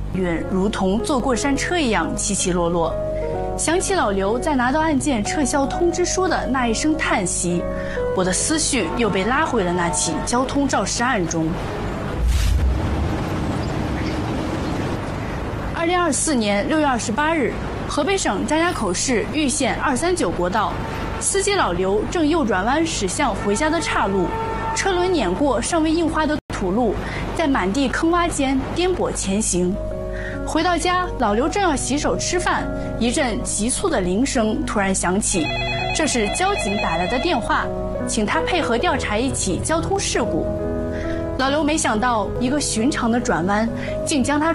运如同坐过山车一样起起落落。想起老刘在拿到案件撤销通知书的那一声叹息，我的思绪又被拉回了那起交通肇事案中。2024年6月28日，河北省张家口市玉县239国道，司机老刘正右转弯驶向回家的岔路，车轮碾过尚未硬化的土路，在满地坑洼间颠簸前行。回到家，老刘正要洗手吃饭，一阵急促的铃声突然响起，这是交警打来的电话，请他配合调查一起交通事故。老刘没想到，一个寻常的转弯，竟将他